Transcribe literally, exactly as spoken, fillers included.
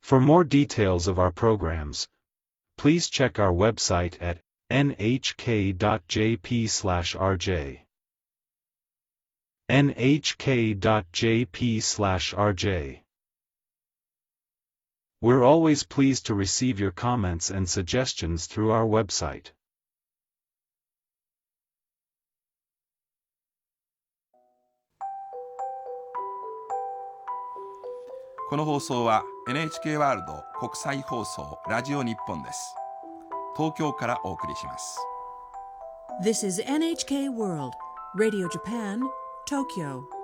For more details of our programs, please check our website at n h k dot j p slash r j. n h k dot j p slash r j. We're always pleased to receive your comments and suggestions through our website. この放送は エヌエイチケー ワールド国際放送ラジオ日本です。東京からお送りします。 This is エヌエイチケー World, Radio Japan, Tokyo.